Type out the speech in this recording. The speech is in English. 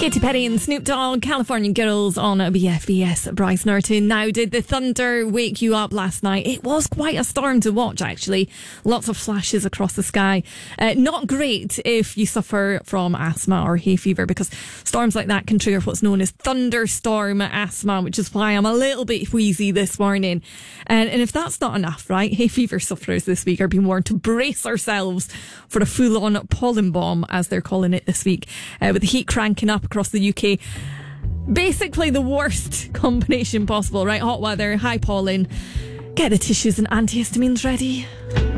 Katy Perry and Snoop Dogg, California Girls on BFBS. Bryce Norton. Now, did the thunder wake you up last night? It was quite a storm to watch, actually. Lots of flashes across the sky. Not great if you suffer from asthma or hay fever, because storms like that can trigger what's known as thunderstorm asthma, which is why I'm a little bit wheezy this morning. And if that's not enough, right, hay fever sufferers this week are being warned to brace ourselves for a full-on pollen bomb, as they're calling it this week, with the heat cranking up across the UK. Basically the worst combination possible, right? Hot weather, high pollen. Get the tissues and antihistamines ready.